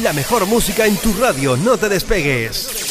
La mejor música en tu radio, no te despegues.